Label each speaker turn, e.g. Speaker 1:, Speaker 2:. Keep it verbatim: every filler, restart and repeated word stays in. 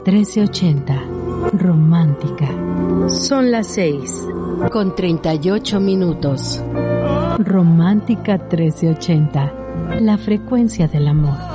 Speaker 1: trece ochenta. Romántica.
Speaker 2: Son las seis con treinta y ocho minutos.
Speaker 1: Romántica trece ochenta. La frecuencia del amor.